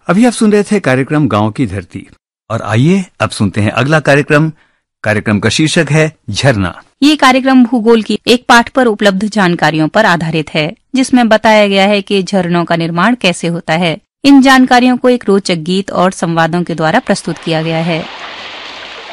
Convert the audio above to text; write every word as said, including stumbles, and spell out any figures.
अभी आप सुन रहे थे कार्यक्रम गांव की धरती, और आइए अब सुनते हैं अगला कार्यक्रम। कार्यक्रम का शीर्षक है झरना। ये कार्यक्रम भूगोल की एक पाठ पर उपलब्ध जानकारियों पर आधारित है, जिसमें बताया गया है कि झरनों का निर्माण कैसे होता है। इन जानकारियों को एक रोचक गीत और संवादों के द्वारा प्रस्तुत किया गया है।